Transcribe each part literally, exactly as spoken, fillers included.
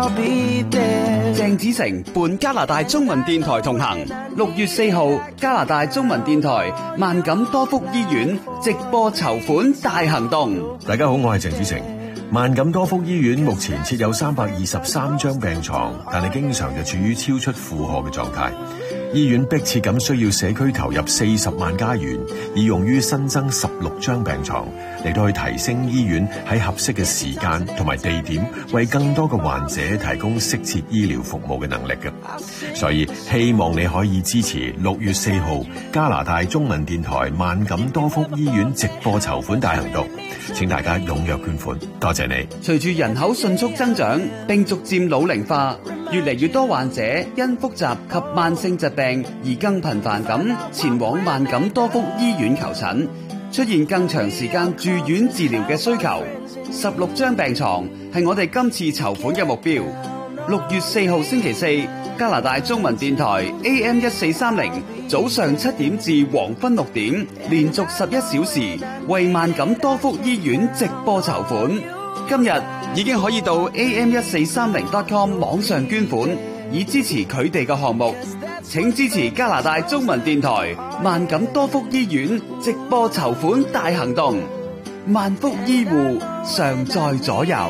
鄭子誠伴加拿大中文電台同行，六月四號加拿大中文電台萬錦多福醫院直播籌款大行動。 大家好，我係鄭子誠。萬錦多福醫院目前設有三百二十三張病床，但係經常就處於超出負荷嘅狀態。醫院迫切咁需要社區投入四十萬加元，以用於新增十六張病床，嚟到去提升醫院喺合適嘅時間同埋地點，為更多嘅患者提供適切醫療服務嘅能力嘅。所以希望你可以支持六月四號加拿大中文電台萬錦多福醫院直播籌款大行動，請大家踴躍捐款，多謝你。 隨住人口迅速增長並逐漸老齡化，越嚟越多患者因複雜及慢性疾病而更頻繁咁前往萬錦多福醫院求診，出現更長時間住院治療嘅需求。十六張病床係我哋今次籌款嘅目標。六月四號星期四，加拿大中文電台 A M 一四三零早上七點至黃昏六點，連續十一小時為萬錦多福醫院直播籌款。今日已經可以到 A M 一四三零 dot com 網上捐款，以支持佢哋嘅項目。請支持加拿大中文電台萬錦多福醫院直播籌款大行動。萬福醫護常在左右。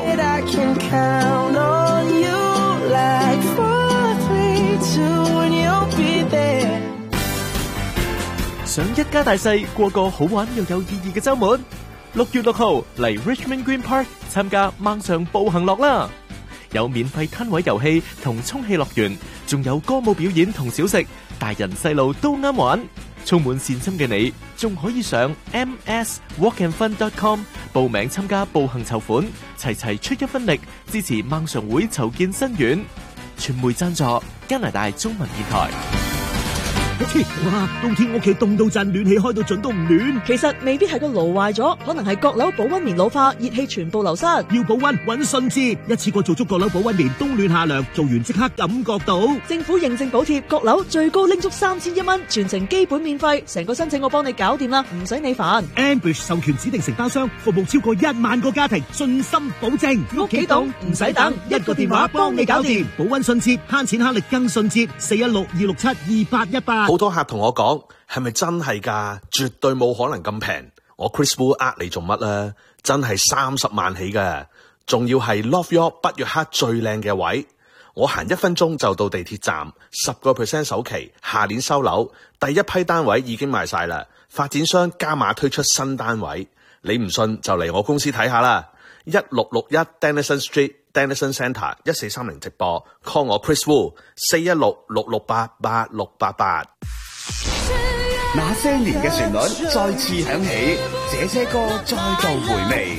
想一家大細過個好玩又有意義嘅週末，六月六號嚟 Richmond Green Park 參加孟上步行樂啦！有免費攤位遊戲同充氣樂園，仲有歌舞表演同小食，大人細路都啱玩。充滿善心嘅你，仲可以上 m s walk and fun dot com 報名參加步行籌款，齊齊出一分力，支持孟常會籌建新院。傳媒贊助加拿大中文電台。 哇！冬天屋企凍到震，暖氣開到盡都唔暖。 其實未必係個爐壞咗，可能係閣樓保溫棉老化，熱氣全部流失。 要保溫搵信捷，一次過做足閣樓保溫棉，冬暖夏涼，做完即刻感覺到。 政府認證補貼，閣樓最高拎足三千一蚊，全程基本免費，成個申請我幫你搞掂啦，唔使你煩。 Ambridge 授權指定承包商，服務超過一萬個家庭，信心保證。 屋企凍唔使等， 一個電話幫你搞掂，保溫信捷，慳錢慳力更信捷。四一六二六七二八一八。 好多客同我講，係咪真係㗎？絕對冇可能咁平。我 Chris Wu 呃你做乜咧？真係三十萬起嘅，仲要係 Love York 北約克最靚嘅位。我行一分鐘就到地鐵站，十個 percent 首期，下年收樓，第一批單位已經賣晒啦。發展商加碼推出新單位，你唔信就嚟我公司睇下啦。一六六一 Denison Street。Denison Centre 一四三零直播 call 我 Chris Wu 四一六六六八八六八八。 那些年嘅旋律再次響起，這些歌再度回味。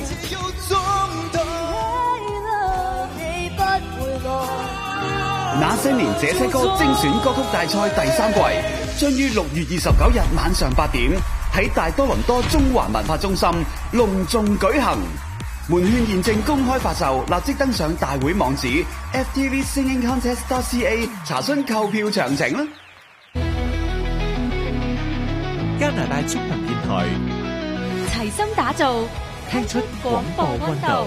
那些年這些歌精選歌曲大賽第三季將於六月二十九日晚上八點喺大多倫多中環文化中心隆重舉行。門券現正公開發售，立即登上大會網址 f t v singing contest dot c a 查詢購票詳情啦。 加拿大中文電台齊心打造，聽出廣播溫度。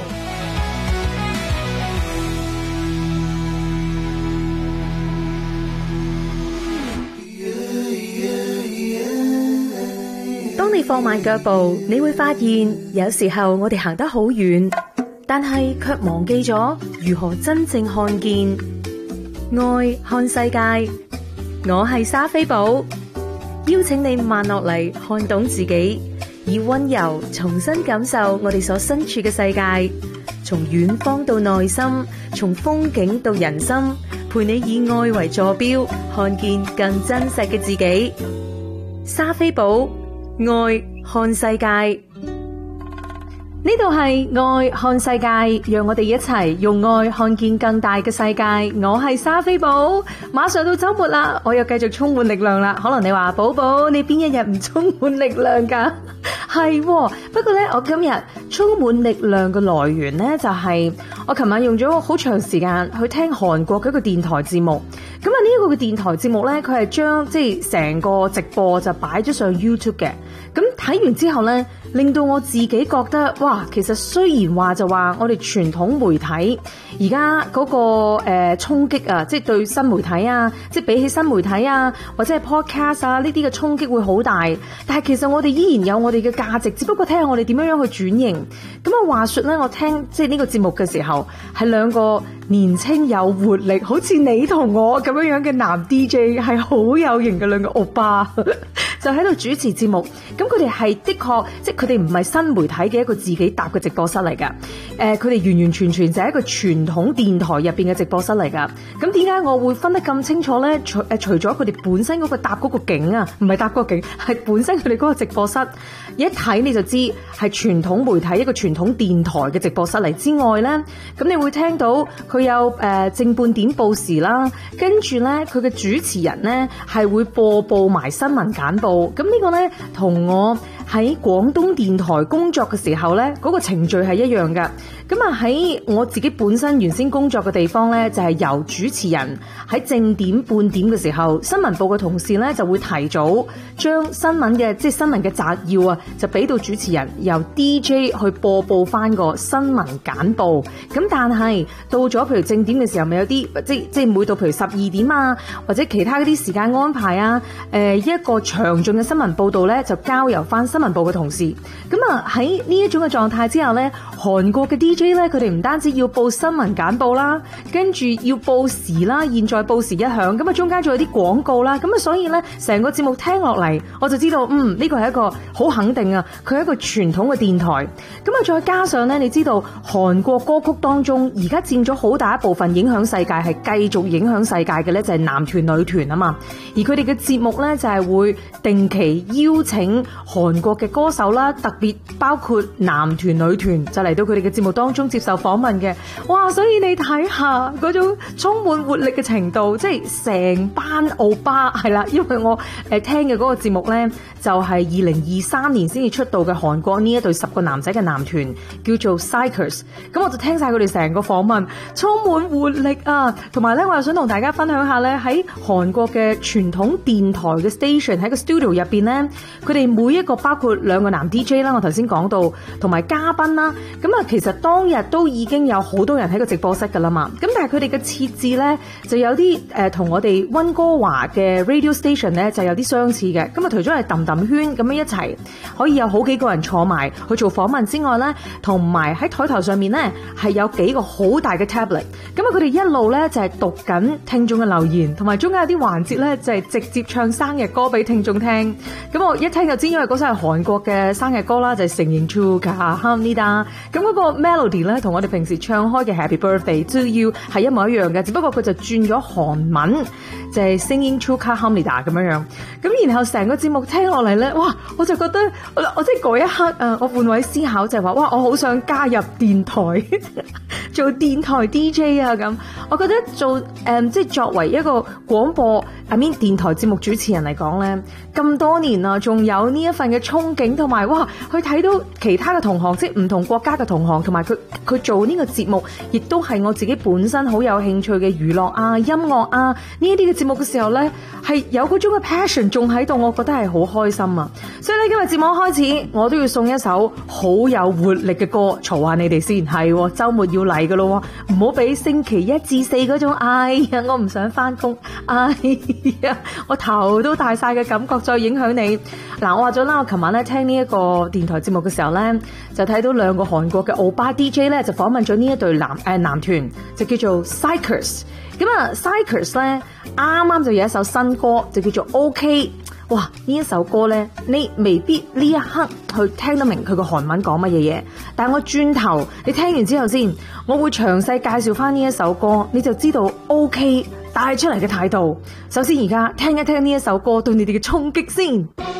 當你放慢腳步，你會發現有時候我哋行得好遠，但係卻忘記咗如何真正看見愛看世界。我係莎菲寶，邀請你慢落嚟，看懂自己，以溫柔重新感受我哋所身處嘅世界，從遠方到內心，從風景到人心，陪你以愛為坐標，看見更真實嘅自己。莎菲寶，愛看世界，呢度係愛看世界，讓我哋一齊用愛看見更大嘅世界。我係莎菲寶，馬上到周末啦，我又繼續充滿力量啦。可能你話寶寶，你邊一日唔充滿力量噶？ 係，不過咧，我今日充滿力量嘅來源咧，就係我琴晚用咗好長時間去聽韓國嘅一個電台節目。咁啊，呢一個嘅電台節目咧，佢係將即係成個直播就擺咗上 YouTube 嘅。咁睇完之後咧，令到我自己覺得，哇！其實雖然話就話我哋傳統媒體而家嗰個誒衝擊啊，即係對新媒體啊，即係比起新媒體啊，或者係 podcast 啊呢啲嘅衝擊會好大，但係其實我哋依然有我哋嘅價值，只不過睇下我哋點樣樣去轉型。咁啊，話說咧，我聽即係呢個節目嘅時候，係兩個年青有活力，好似你同我咁樣樣嘅男 D J， 係好有型嘅兩個歐巴，就喺度主持節目。咁佢哋係的確，即係佢哋唔係新媒體嘅一個自己搭嘅直播室嚟㗎。誒、呃，佢哋完完全全就係一個傳統電台入邊嘅直播室嚟㗎。咁點解我會分得咁清楚咧？除誒，除咗佢哋本身嗰個搭嗰個景啊，唔係搭嗰個景，係本身佢哋嗰個直播室，一睇你就知係傳統媒體一個傳統電台嘅直播室嚟之外咧，咁你會聽到佢有誒、呃、正半點報時啦，跟住咧佢嘅主持人咧係會播報埋新聞簡報。咁呢個咧同我喺廣東電台工作嘅時候咧，嗰個程序係一樣㗎。咁啊喺我自己本身原先工作嘅地方咧，就係由主持人喺正點半點嘅時候，新聞部嘅同事咧就會提早將新聞嘅即係新聞嘅摘要啊，就俾到主持人由 D J 去播報翻個新聞簡報。咁但係到咗譬如正點嘅時候，咪有啲即即係每到譬如十二點啊，或者其他嗰啲時間安排啊，誒一個詳盡嘅新聞報導咧，就交由翻新聞部嘅同事。咁啊喺呢一種嘅狀態之後咧，韓國嘅 D J 咧，佢哋唔單止要報新聞簡報啦，跟住要報時啦，現在報時一響，咁啊中間仲有啲廣告啦，咁啊所以咧成個節目聽落嚟，我就知道嗯呢個係一個好肯定啊，佢係一個傳統嘅電台。咁啊再加上咧，你知道韓國歌曲當中而家佔咗好大一部分影響世界，係繼續影響世界嘅咧，就係男團女團啊嘛。而佢哋嘅節目咧就係會定期邀請韓國嘅歌手啦，特別包括男團女團就嚟到佢哋嘅節目當中接受訪問嘅。哇！所以你睇下嗰種充滿活力嘅程度，即係成班歐巴係啦。因為我誒聽嘅嗰個節目咧，就係二零二三年先至出道嘅韓國呢一對十個男仔嘅男團叫做 Psychers。咁我就聽晒佢哋成個訪問，充滿活力啊！同埋咧，我又想同大家分享下咧，喺韓國嘅傳統電台嘅 station 喺個 studio 入邊咧，佢哋每一個包括兩個男 D J 啦，我頭先講到，同埋嘉賓啦。咁啊，其實當日都已經有好多人喺個直播室噶啦嘛。咁但係佢哋嘅設置咧，就有啲誒同我哋溫哥華嘅 radio station 咧就有啲相似嘅。咁啊，除咗係揼揼圈咁樣一齊，可以有好幾個人坐埋去做訪問之外咧，同埋喺台頭上面咧係有幾個好大嘅 tablet。咁啊，佢哋一路咧就係讀緊聽眾嘅留言，同埋中間有啲環節咧就係直接唱生日歌俾聽眾聽。咁我一聽就知，因為嗰首係韓國嘅生日歌啦，就係成形 to Kamnida。咁嗰個 melody 咧，同我哋平時唱開嘅 Happy Birthday to You 係一模一樣嘅，只不過佢就轉咗韓文，就係 Singing to Kamnida 咁樣樣。咁然後成個節目聽落嚟咧，哇！我就覺得我我即係嗰一刻啊，我換位思考就係話，哇！我好想加入電台做電台 D J 啊咁。我覺得做誒、嗯、即係作為一個廣播 I mean 電台節目主持人嚟講咧，咁多年啊，仲有呢一份嘅憧憬，同埋哇，去睇到其他嘅同行，即係唔同國家嘅同行，同埋佢佢做呢個節目，亦都係我自己本身好有興趣嘅娛樂啊、音樂啊呢一啲嘅節目嘅時候咧，係有嗰種嘅 passion 仲喺度，我覺得係好開心啊！所以咧，今日節目開始，我都要送一首好有活力嘅歌，嘈下你哋先。係週末要嚟噶咯，唔好俾星期一至四嗰種，哎呀，我唔想翻工，哎呀，我頭都大晒嘅感覺再影響你。嗱，我話咗啦，我琴晚咧聽呢一個電台節目嘅時候咧，就睇到兩個韓國嘅歐巴 D J 咧，就訪問咗呢一對男誒、呃、男團，就叫做 Psychers。咁啊 Psychers 咧啱啱就有一首新歌，就叫做 OK。哇！呢一首歌咧，你未必呢一刻去聽得明佢個韓文講乜嘢嘢，但係我轉頭你聽完之後先，我會詳細介紹翻呢一首歌，你就知道 OK 帶出嚟嘅態度。首先而家聽一聽呢一首歌對你哋嘅衝擊先。